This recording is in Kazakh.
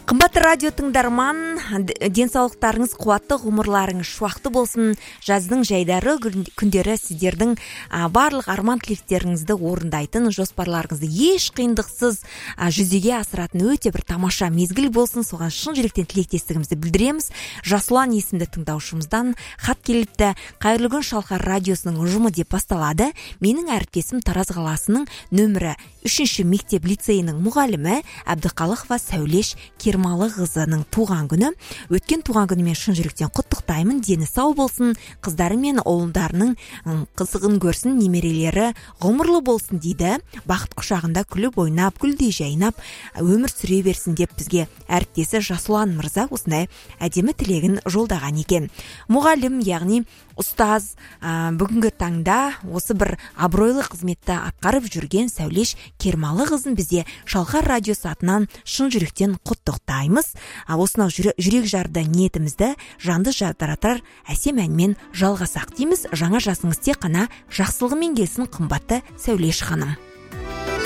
Қымбатты радио тыңдарман, денсаулықтарыңыз қуатты, ғұмырларыңыз шуақты болсын. Жаздың жайдары күндері сіздердің барлық арман тілектеріңізді орындайтын, жоспарларыңызды еш қиындықсыз жүзеге асыратын өте бір тамаша мезгіл болсын. Соған шын жүректен тілектестігімізді білдіреміз. Жасұлан есімді тыңдаушымыздан хат келіпті. Қайырлы күн, Шалқар радиосының ұжымы деп басталады. Менің әріптесім Тараз қаласының нөмірі 3-ші мектеп лицейінің мұғалімі Әбдіқалықова Сәулеш Кермалықызының туған күні. Өткен туған күнімен шын жүректен құттықтаймын. Дені сау болсын, қыздары мен ұлдарының қызығын көрсін, немерелері ғұмырлы болсын дейді. Бақыт құшағында күліп ойнап, гүлдей жайнап өмір сүре берсін деп бізге әріптесі Жасұлан мырза осындай әдемі тілегін жолдаған екен. Мұғалім, яғни ұстаз, бүгінгі таңда осы бір абыройлы қызметті атқарып жүрген Сәулеш Кермалықызын бізде Шалқар радиосы атынан шын жүректен құттықтаймыз. Осынау жүрек жарды ниетімізді жанды жадыратар әсем әнмен жалғасақ дейміз. Жаңа жасыңыз тек қана жақсылығымен келсін, қымбатты Сәулеш ханым.